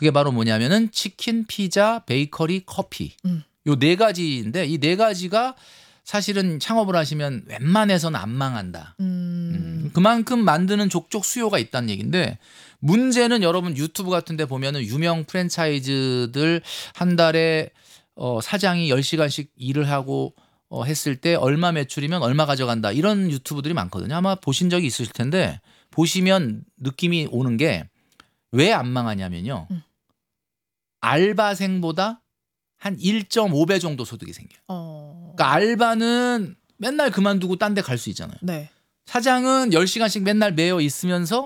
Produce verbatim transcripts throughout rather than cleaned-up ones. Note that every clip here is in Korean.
그게 바로 뭐냐면은 치킨, 피자, 베이커리, 커피. 음. 요 네 가지인데 이 네 가지가 사실은 창업을 하시면 웬만해서는 안 망한다. 음. 음, 그만큼 만드는 족족 수요가 있다는 얘기인데 문제는 여러분 유튜브 같은 데 보면은 유명 프랜차이즈들 한 달에 어, 사장이 열 시간씩 일을 하고 어, 했을 때 얼마 매출이면 얼마 가져간다. 이런 유튜브들이 많거든요. 아마 보신 적이 있으실 텐데 보시면 느낌이 오는 게 왜 안 망하냐면요. 음. 알바생보다 한 일 점 오 배 정도 소득이 생겨요. 어. 그러니까 알바는 맨날 그만두고 딴 데 갈 수 있잖아요. 네. 사장은 열 시간씩 맨날 매여 있으면서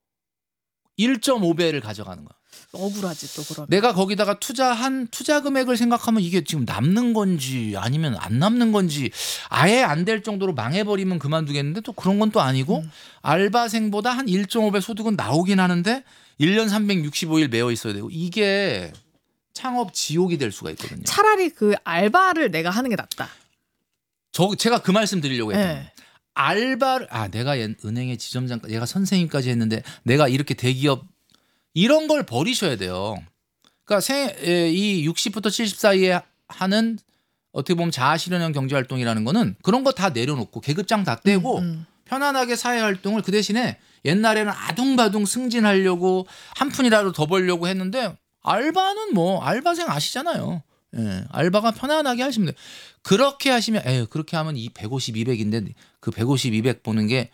일 점 오 배를 가져가는 거야. 억울하지 또 그러면. 내가 거기다가 투자한 투자 금액을 생각하면 이게 지금 남는 건지 아니면 안 남는 건지 아예 안 될 정도로 망해버리면 그만두겠는데 또 그런 건 또 아니고 음. 알바생보다 한 일 점 오 배 소득은 나오긴 하는데 일 년 삼백육십오 일 매여 있어야 되고 이게 창업 지옥이 될 수가 있거든요. 차라리 그 알바를 내가 하는 게 낫다. 저 제가 그 말씀 드리려고 했던 네. 알바를 아 내가 옛- 은행의 지점장 얘가 선생님까지 했는데 내가 이렇게 대기업 이런 걸 버리셔야 돼요. 그러니까 세, 에, 이 육십부터 칠십 사이에 하는 어떻게 보면 자아실현형 경제활동이라는 거는 그런 거 다 내려놓고 계급장 다 떼고 음, 음. 편안하게 사회활동을 그 대신에 옛날에는 아둥바둥 승진하려고 한 푼이라도 더 벌려고 했는데 알바는 뭐 알바생 아시잖아요. 예, 알바가 편안하게 하시면 돼요. 그렇게 하시면 에휴 그렇게 하면 이 백오십, 이백인데 그 백오십, 이백 보는 게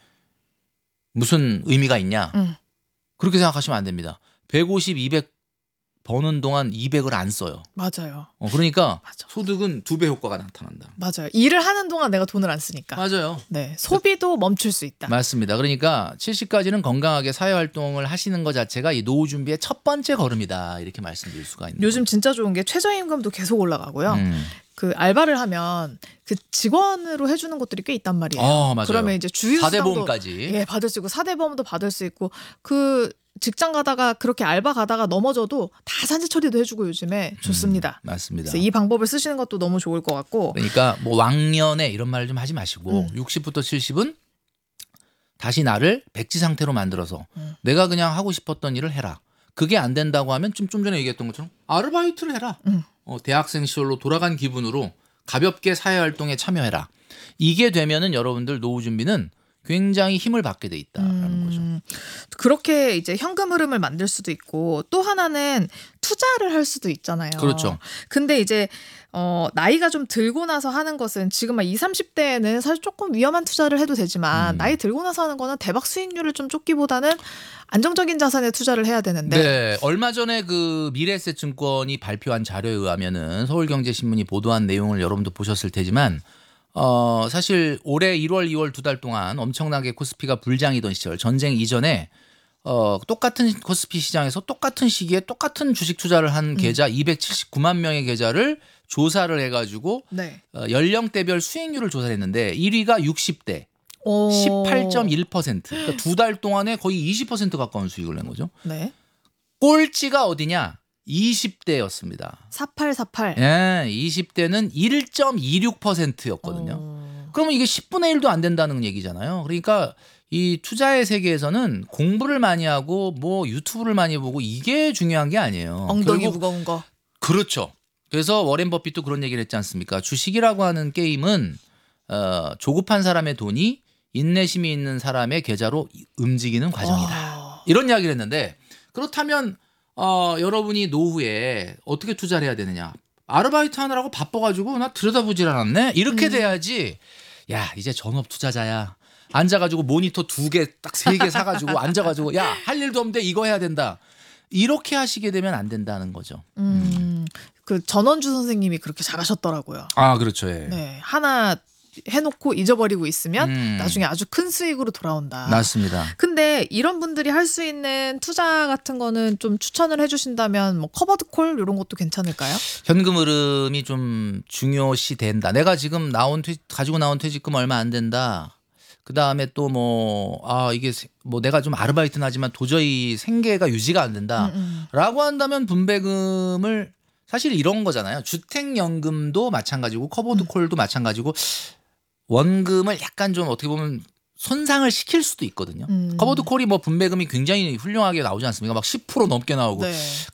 무슨 의미가 있냐. 음. 그렇게 생각하시면 안 됩니다. 백오십, 이백 버는 동안 이백을 안 써요. 맞아요. 어, 그러니까 맞아. 소득은 두 배 효과가 나타난다. 맞아요. 일을 하는 동안 내가 돈을 안 쓰니까. 맞아요. 네. 소비도 멈출 수 있다. 맞습니다. 그러니까 칠십까지는 건강하게 사회활동을 하시는 것 자체가 이 노후 준비의 첫 번째 걸음이다. 이렇게 말씀드릴 수가 있는 요즘 진짜 좋은 게 최저임금도 계속 올라가고요. 음. 그 알바를 하면 그 직원으로 해주는 것들이 꽤 있단 말이에요. 어, 맞아요. 그러면 이제 사 대 주유수당도 보험까지. 예, 받을 수 있고 사 대 보험도 받을 수 있고 그 직장 가다가 그렇게 알바 가다가 넘어져도 다 산재 처리도 해주고 요즘에 좋습니다. 음, 맞습니다. 그래서 이 방법을 쓰시는 것도 너무 좋을 것 같고. 그러니까 뭐 왕년에 이런 말을 좀 하지 마시고 음. 육십부터 칠십은 다시 나를 백지 상태로 만들어서 음. 내가 그냥 하고 싶었던 일을 해라. 그게 안 된다고 하면 좀, 좀 전에 얘기했던 것처럼 아르바이트를 해라. 음. 어, 대학생 시절로 돌아간 기분으로 가볍게 사회활동에 참여해라. 이게 되면은 여러분들 노후 준비는 굉장히 힘을 받게 돼 있다라는 거죠. 음, 그렇게 이제 현금 흐름을 만들 수도 있고 또 하나는 투자를 할 수도 있잖아요. 그렇죠. 근데 이제 어, 나이가 좀 들고 나서 하는 것은 지금 막 이십, 삼십 대에는 사실 조금 위험한 투자를 해도 되지만 음. 나이 들고 나서 하는 거는 대박 수익률을 좀 쫓기보다는 안정적인 자산에 투자를 해야 되는데 네, 얼마 전에 그 미래에셋증권이 발표한 자료에 의하면은 서울경제신문이 보도한 내용을 여러분도 보셨을 테지만 어, 사실 올해 일월, 이월 두 달 동안 엄청나게 코스피가 불장이던 시절 전쟁 이전에 어, 똑같은 코스피 시장에서 똑같은 시기에 똑같은 주식 투자를 한 음. 계좌 이백칠십구만 명의 계좌를 조사를 해가지고 네. 어, 연령대별 수익률을 조사를 했는데 일 위가 육십 대 오. 십팔 점 일 퍼센트 그러니까 두 달 동안에 거의 이십 퍼센트 가까운 수익을 낸 거죠. 네. 꼴찌가 어디냐? 이십 대였습니다. 사팔사팔. 예, 이십 대는 일 점 이육 퍼센트였거든요. 어. 그러면 이게 십분의 일도 안 된다는 얘기잖아요. 그러니까 이 투자의 세계에서는 공부를 많이 하고 뭐 유튜브를 많이 보고 이게 중요한 게 아니에요. 엉덩이 결국 무거운 거. 그렇죠. 그래서 워렌 버핏도 그런 얘기를 했지 않습니까? 주식이라고 하는 게임은 어, 조급한 사람의 돈이 인내심이 있는 사람의 계좌로 움직이는 과정이다. 아. 이런 이야기를 했는데 그렇다면 어, 여러분이 노후에 어떻게 투자를 해야 되느냐. 아르바이트 하느라고 바빠가지고 나 들여다보질 않았네. 이렇게 음. 돼야지. 야 이제 전업 투자자야. 앉아가지고 모니터 두 개 딱 세 개 사가지고 앉아가지고 야 할 일도 없는데 이거 해야 된다. 이렇게 하시게 되면 안 된다는 거죠. 음. 그 전원주 선생님이 그렇게 잘하셨더라고요. 아 그렇죠. 예. 네. 하나 해놓고 잊어버리고 있으면 음. 나중에 아주 큰 수익으로 돌아온다. 맞습니다. 근데 이런 분들이 할 수 있는 투자 같은 거는 좀 추천을 해주신다면 뭐 커버드 콜 이런 것도 괜찮을까요? 현금 흐름이 좀 중요시 된다. 내가 지금 나온 퇴, 가지고 나온 퇴직금 얼마 안 된다. 그 다음에 또 뭐 아 이게 뭐 내가 좀 아르바이트는 하지만 도저히 생계가 유지가 안 된다. 음, 라고 한다면 분배금을 사실 이런 거잖아요. 주택연금도 마찬가지고 커버드 음. 콜도 마찬가지고 원금을 약간 좀 어떻게 보면 손상을 시킬 수도 있거든요. 음. 커버드 콜이 뭐 분배금이 굉장히 훌륭하게 나오지 않습니까? 막 십 퍼센트 넘게 나오고. 네.